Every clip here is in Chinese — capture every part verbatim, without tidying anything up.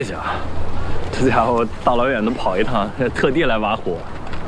这家伙，这家伙大老远的跑一趟，特地来挖火。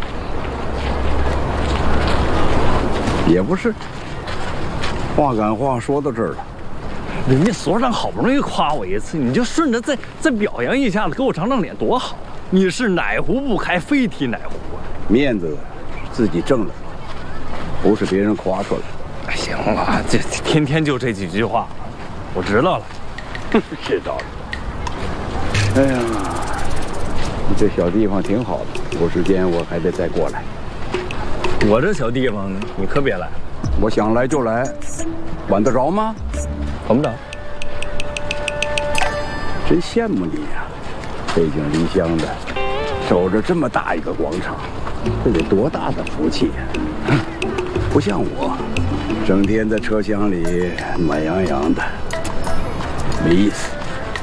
也不是，话赶话说到这儿了， 人家所长好不容易夸我一次，你就顺着再再表扬一下子，给我长长脸多好啊！你是哪壶不开非提哪壶啊！ 面子自己挣的，不是别人夸出来的。 哎，行了，这天天就这几句话，我知道了。 知道了。哎呀，你这小地方挺好的，有时间我还得再过来。 我这小地方，你可别来了。 我想来就来，管得着吗？ 管不着。 真羡慕你呀、啊，背井离乡的，守着这么大一个广场，这得多大的福气呀、啊！不像我，整天在车厢里暖洋洋的，没意思。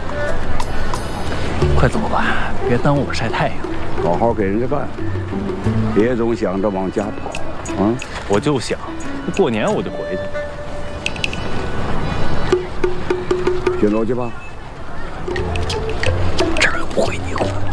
快走吧，别耽误我晒太阳。 好好给人家干，别总想着往家跑啊！ 我就想，过年我就回去。 巡逻去吧。 这儿又不会你管。